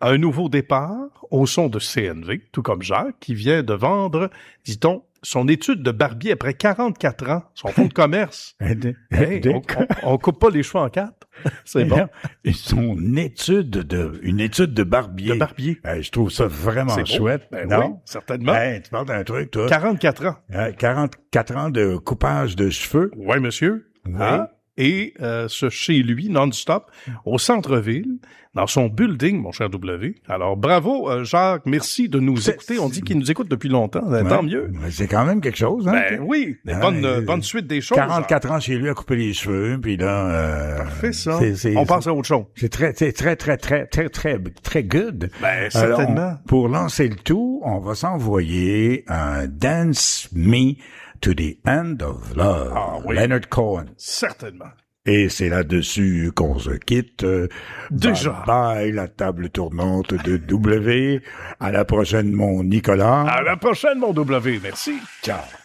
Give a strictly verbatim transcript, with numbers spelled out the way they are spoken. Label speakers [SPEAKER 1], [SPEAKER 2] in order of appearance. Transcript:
[SPEAKER 1] Un nouveau départ au son de C N V, tout comme Jacques, qui vient de vendre, dit-on, son étude de barbier après quarante-quatre ans, son fonds de commerce. Hey, on, on, on coupe pas les cheveux en quatre. C'est bon.
[SPEAKER 2] Son étude de, une étude de barbier.
[SPEAKER 1] De barbier.
[SPEAKER 2] Euh, je trouve ça vraiment
[SPEAKER 1] C'est
[SPEAKER 2] chouette.
[SPEAKER 1] Ben
[SPEAKER 2] non?
[SPEAKER 1] Oui, certainement.
[SPEAKER 2] Hey, tu parles d'un truc, toi.
[SPEAKER 1] quarante-quatre ans.
[SPEAKER 2] Euh, quarante-quatre ans de coupage de cheveux.
[SPEAKER 1] Oui, monsieur.
[SPEAKER 2] Oui.
[SPEAKER 1] Hein? Et euh, ce chez lui, non-stop, au centre-ville, dans son building, mon cher W. Alors, bravo, euh, Jacques. Merci de nous
[SPEAKER 2] C'est-
[SPEAKER 1] écouter. On dit qu'il nous écoute depuis longtemps. Ben,
[SPEAKER 2] Ouais.
[SPEAKER 1] Tant mieux.
[SPEAKER 2] Mais c'est quand même quelque chose, hein?
[SPEAKER 1] Ben oui,
[SPEAKER 2] Ah,
[SPEAKER 1] bonne,
[SPEAKER 2] euh,
[SPEAKER 1] bonne suite des choses.
[SPEAKER 2] quarante-quatre ans chez lui à couper les cheveux, puis là... Euh,
[SPEAKER 1] Parfait, ça.
[SPEAKER 2] c'est- c'est-
[SPEAKER 1] On passe à autre chose.
[SPEAKER 2] C'est très, très, très, très, très, très, très, très good.
[SPEAKER 1] Ben,
[SPEAKER 2] Alors,
[SPEAKER 1] certainement.
[SPEAKER 2] on- pour lancer le tout, on va s'envoyer un Dance Me to the End of Love.
[SPEAKER 1] Ah oui.
[SPEAKER 2] Leonard Cohen.
[SPEAKER 1] Certainement.
[SPEAKER 2] Et c'est là-dessus qu'on se quitte. Euh,
[SPEAKER 1] Déjà.
[SPEAKER 2] Bye, bye, la table tournante de W. À la prochaine, mon Nicolas.
[SPEAKER 1] À la prochaine, mon W. Merci.
[SPEAKER 2] Ciao.